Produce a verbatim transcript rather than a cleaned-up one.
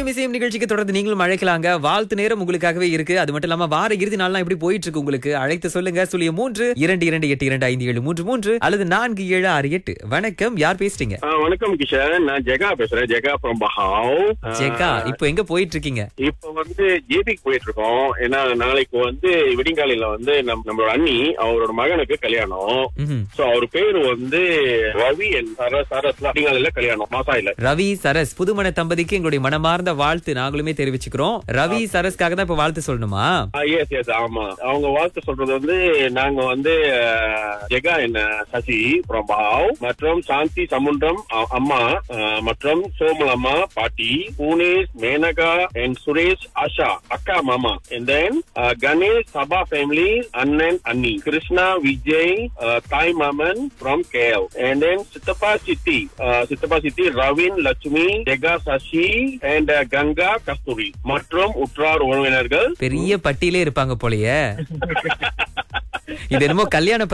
இசையும் இசையும் நிகழ்ச்சிக்கு தொடர்ந்து நீங்களும் அழைக்கலாங்க. வாழ்த்து நேரம் உங்களுக்காகவே இருக்கு. அது மட்டும் இல்லாம வார இறுதி நாள்லாம் எப்படி போயிட்டு இருக்கு உங்களுக்கு? அழைத்து சொல்லுங்க. சுழிய மூன்று இரண்டு இரண்டு எட்டு இரண்டு ஐந்து ஏழு மூன்று மூன்று அல்லது நான்கு ஏழு ஆறு எட்டு. வணக்கம், யார் பேசுறீங்க? ஆ, வணக்கம் கிஷன், நான் ஜெகா பேசுறேன். Jega from Bahau. ஜெகா, இப்போ எங்க போயிட்டு இருக்கீங்க? இப்ப வந்து ஜேபிக்கு போயிட்டு இருக்கோம். ஏன்னா நாளைக்கு வந்து விடிங்காலையில வந்து நம் நம்மளோட அண்ணி அவரோட மகனுக்கு கல்யாணம். ம்ஹும். சோ அவர் பேரு வந்து ரவி அண்ட் சரஸ். சரஸ் விடிங்காலையில கல்யாணம் மாசாயில. ரவி சரஸ் புதுமண தம்பதிக்கு எங்களுடைய மனமார்ந்த வாழ்த்து நாங்களுமே தெரிவிச்சுக்கிறோம். ரவி சரஸ்க்காக தான் இப்ப வாழ்த்து சொல்லணுமா? எஸ் எஸ் ஆமா. அவங்க வாழ்த்து சொல்றது வந்து நாங்க வந்து அஹ், ஜெகா என்ன சசி ஃப்ரம் பஹாவ் மற்றும் சாந்தி சமுண்டம் அ- அம்மா அஹ், மற்றும் சோமல் அம்மா பாட்டி, பூனேஷ் மேனகா அண்ட் சுரேஷ் ஆஷா அக்கா மாமா, and then uh, Ganesh Sabha family அண்ணன் அண்ணி, கிருஷ்ணா விஜய் uh, தாய் மாமன் from K L, and then சித்தப்பா சித்தி uh, சித்தப்பா சித்தி ரவின் லட்சுமி ஜெகா சசி and uh, கங்கா கஸ்தூரி மற்றும் உற்றார் உறவினர்கள். பெரிய பட்டியலே இருப்பாங்க போலயே. இது என்னமோ கல்யாண